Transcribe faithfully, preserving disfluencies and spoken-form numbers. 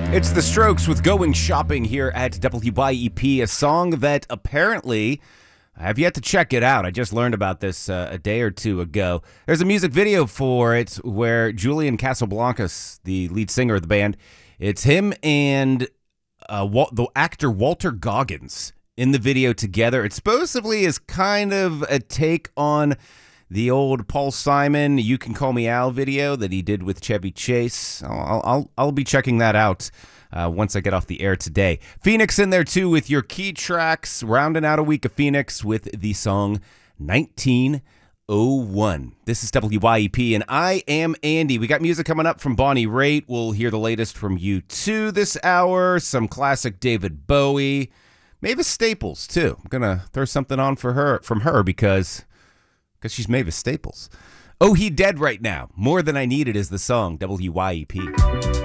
It's The Strokes with Going Shopping here at W Y E P, a song that apparently I have yet to check it out. I just learned about this uh, a day or two ago. There's a music video for it where Julian Casablancas, the lead singer of the band, it's him and uh, Wal- the actor Walter Goggins in the video together. It supposedly is kind of a take on the old Paul Simon, You Can Call Me Al video that he did with Chevy Chase. I'll I'll, I'll be checking that out uh, once I get off the air today. Phoenix in there too with your key tracks, rounding out a week of Phoenix with the song nineteen oh one. This is W Y E P and I am Andy. We got music coming up from Bonnie Raitt. We'll hear the latest from U two this hour, some classic David Bowie, Mavis Staples too. I'm going to throw something on for her from her because... Because she's Mavis Staples. Oh, He Dead Right Now. More Than I Needed is the song, W Y E P.